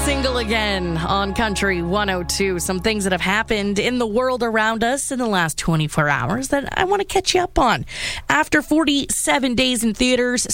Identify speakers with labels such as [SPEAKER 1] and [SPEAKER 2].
[SPEAKER 1] Single again on Country 102. Some things that have happened in the world around us in the last 24 hours that I want to catch you up on. After 47 days in theaters,